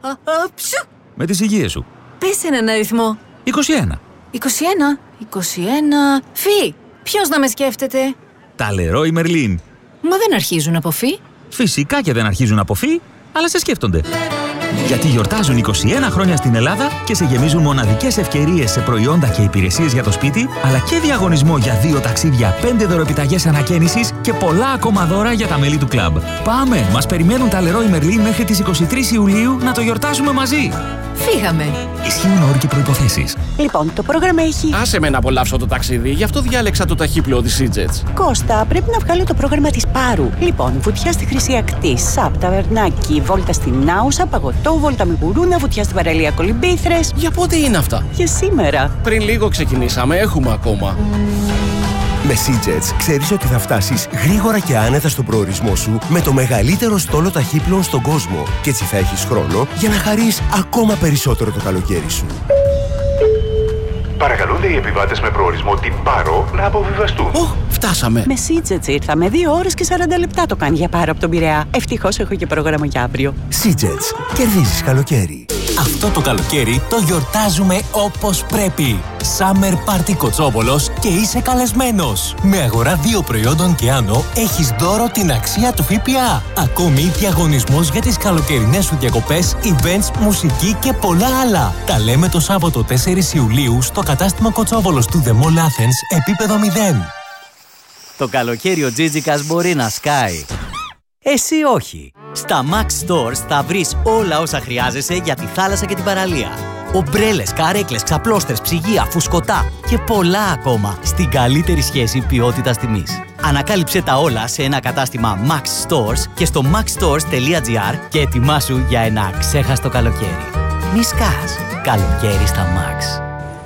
Ψου! Με τις υγείες σου. Πες έναν αριθμό. 21. 21. Φι! Ποιος να με σκέφτεται? Τα Leroy Merlin. Μα δεν αρχίζουν από φι. Φυσικά και δεν αρχίζουν από φι, αλλά σε σκέφτονται. Γιατί γιορτάζουν 21 χρόνια στην Ελλάδα και σε γεμίζουν μοναδικές ευκαιρίες σε προϊόντα και υπηρεσίες για το σπίτι, αλλά και διαγωνισμό για 2 ταξίδια, 5 δωρεπιταγές ανακαίνησης και πολλά ακόμα δώρα για τα μέλη του κλαμπ. Πάμε! Μας περιμένουν τα Leroy Merlin μέχρι τις 23 Ιουλίου να το γιορτάσουμε μαζί. Φύγαμε! Ισχύουν όροι και προϋποθέσεις. Λοιπόν, το πρόγραμμα έχει... Άσε με να απολαύσω το ταξίδι, γι' αυτό διάλεξα το ταχύπλοο της EasyJet. Κώστα, πρέπει να βγάλω το πρόγραμμα της Πάρου. Λοιπόν, βουτιά στη Χρυσή Ακτή, ΣΑΠ, ταβερνάκι, βόλτα στην Άουσα, παγωτό, βόλτα με γουρούνα, βουτιά στην παραλία Κολυμπήθρες. Για πότε είναι αυτά? Για σήμερα. Πριν λίγο ξεκινήσαμε, έχουμε ακόμα. Με EasyJet ξέρεις ότι θα φτάσεις γρήγορα και άνετα στον προορισμό σου με το μεγαλύτερο στόλο ταχύπλων στον κόσμο. Και έτσι θα έχεις χρόνο για να χαρείς ακόμα περισσότερο το καλοκαίρι σου. Παρακαλούνται οι επιβάτες με προορισμό την Πάρο να αποβιβαστούν. Φτάσαμε. Με EasyJet ήρθαμε. 2 ώρες και 40 λεπτά το κάνει για Πάρο από τον Πειραιά. Ευτυχώς έχω και πρόγραμμα για αύριο. EasyJet. Κερδίζεις καλοκαίρι. Αυτό το καλοκαίρι το γιορτάζουμε όπως πρέπει. Summer Party Κοτσόβολος και είσαι καλεσμένος. Με αγορά 2 προϊόντων και άνω έχεις δώρο την αξία του ΦΠΑ. Ακόμη διαγωνισμός για τις καλοκαιρινές σου διακοπές, events, μουσική και πολλά άλλα. Τα λέμε το Σάββατο 4 Ιουλίου στο κατάστημα Κοτσόβολος του The Mall Athens, επίπεδο 0. Το καλοκαίρι ο Τζίτζικας μπορεί να σκάει. Εσύ όχι. Στα Max Stores θα βρεις όλα όσα χρειάζεσαι για τη θάλασσα και την παραλία. Ομπρέλες, καρέκλες, ξαπλώστρες, ψυγεία, φουσκωτά και πολλά ακόμα στην καλύτερη σχέση ποιότητας-τιμής. Ανακάλυψε τα όλα σε ένα κατάστημα Max Stores και στο maxstores.gr και ετοιμάσου για ένα ξέχαστο καλοκαίρι. Μη σκάς. Καλοκαίρι στα Max.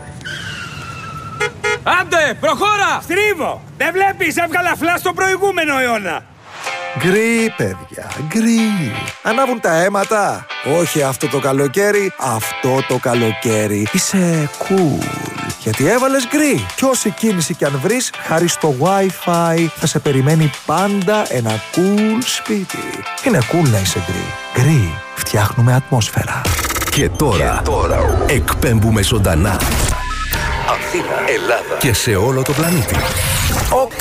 Άντε, προχώρα! Στρίβω! Δεν βλέπεις, έβγαλα φλα στο προηγούμενο αιώνα! Γκρι, παιδιά, γκρι. Ανάβουν τα αίματα. Όχι αυτό το καλοκαίρι, αυτό το καλοκαίρι. Είσαι cool. Γιατί έβαλες γκρι. Κι όση κίνηση κι αν βρεις, χάρη στο Wi-Fi, θα σε περιμένει πάντα ένα cool σπίτι. Είναι cool να είσαι γκρι. Γκρι. Φτιάχνουμε ατμόσφαιρα. Και τώρα εκπέμπουμε ζωντανά. Αθήνα, Ελλάδα και σε όλο το πλανήτη. Οκ.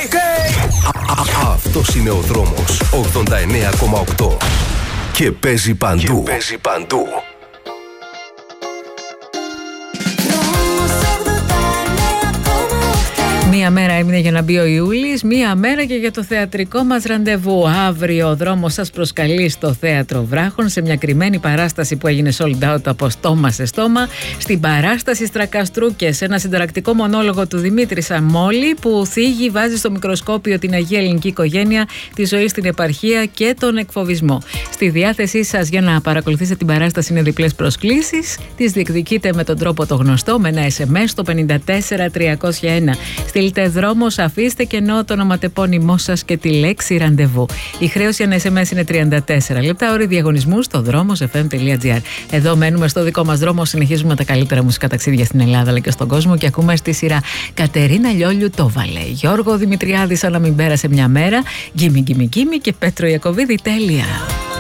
Αυτός είναι ο δρόμος 89,8 και παίζει παντού. Μία μέρα έμεινε για να μπει ο Ιούλης, μία μέρα και για το θεατρικό μας ραντεβού. Αύριο ο δρόμος σας προσκαλεί στο Θέατρο Βράχων σε μια κρυμμένη παράσταση που έγινε sold out από στόμα σε στόμα. Στην παράσταση Στρακαστρούκες, ένα συνταρακτικό μονόλογο του Δημήτρη Σαμόλη που θίγει, βάζει στο μικροσκόπιο την Αγία Ελληνική Οικογένεια, τη ζωή στην επαρχία και τον εκφοβισμό. Στη διάθεσή σας για να παρακολουθήσετε την παράσταση είναι διπλές προσκλήσεις. Τις διεκδικείτε με τον τρόπο το γνωστό, με ένα SMS στο 54301. Στείλτε δρόμος, αφήστε κενό το ονοματεπώνυμό σας και τη λέξη ραντεβού. Η χρέωση ένα SMS είναι 34 λεπτά, όροι διαγωνισμού στο δρόμος.fm.gr. Εδώ μένουμε στο δικό μας δρόμο, συνεχίζουμε τα καλύτερα μουσικά ταξίδια στην Ελλάδα αλλά και στον κόσμο και ακούμε στη σειρά Κατερίνα Λιόλιου το Βαλέ, Γιώργο Δημητριάδη, αλλά μην πέρασε μια μέρα, Γκίμη και Πέτρο Ιακωβίδη, τέλεια.